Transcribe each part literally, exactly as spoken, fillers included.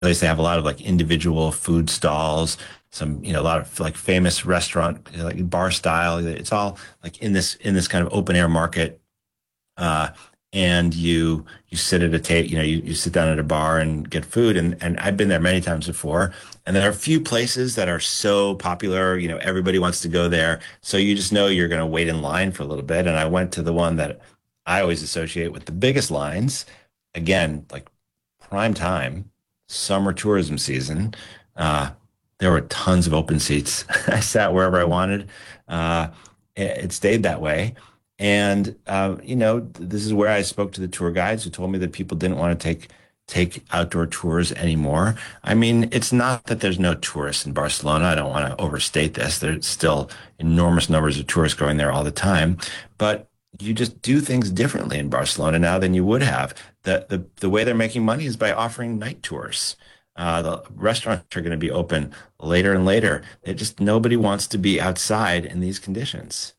place. They have a lot of like individual food stalls, some, you know, a lot of like famous restaurant, like bar style. It's all like in this in this kind of open air market. Uh, and you you sit at a table, you know, you, you sit down at a bar and get food. And and I've been there many times before. And there are a few places that are so popular, you know, everybody wants to go there. So you just know you're going to wait in line for a little bit. And I went to the one that I always associate with the biggest lines. Again, like prime time, summer tourism season. Uh, there were tons of open seats. I sat wherever I wanted. Uh, it, it stayed that way. And uh, you know, this is where I spoke to the tour guides who told me that people didn't want to take take outdoor tours anymore. I mean, it's not that there's no tourists in Barcelona. I don't want to overstate this. There's still enormous numbers of tourists going there all the time, but you just do things differently in Barcelona now than you would have. The the the way they're making money is by offering night tours. Uh, the restaurants are going to be open later and later. It just nobody wants to be outside in these conditions.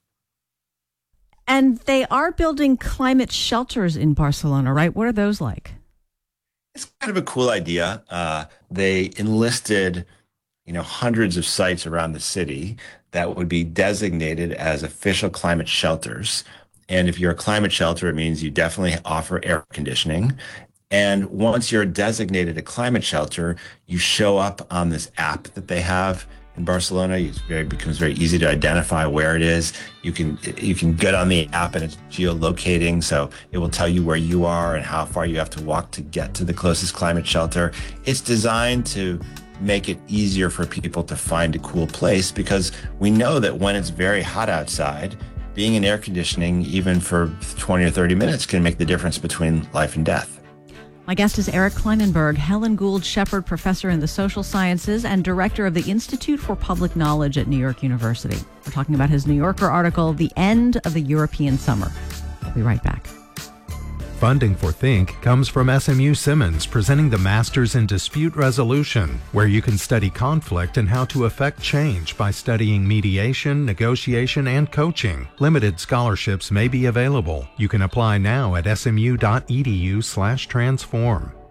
And they are building climate shelters in Barcelona, right? What are those like? It's kind of a cool idea. Uh, they enlisted, you know, hundreds of sites around the city that would be designated as official climate shelters. And if you're a climate shelter, it means you definitely offer air conditioning. And once you're designated a climate shelter, you show up on this app that they have in Barcelona. It's very becomes very easy to identify where it is. You can you can get on the app and it's geolocating, so it will tell you where you are and how far you have to walk to get to the closest climate shelter. It's designed to make it easier for people to find a cool place because we know that when it's very hot outside, being in air conditioning, even for twenty or thirty minutes, can make the difference between life and death. My guest is Eric Klinenberg, Helen Gould Shepard Professor in the Social Sciences and Director of the Institute for Public Knowledge at New York University. We're talking about his New Yorker article, The End of the European Summer. We'll be right back. Funding for Think comes from S M U Simmons, presenting the Masters in Dispute Resolution, where you can study conflict and how to affect change by studying mediation, negotiation, and coaching. Limited scholarships may be available. You can apply now at smu.edu slash transform.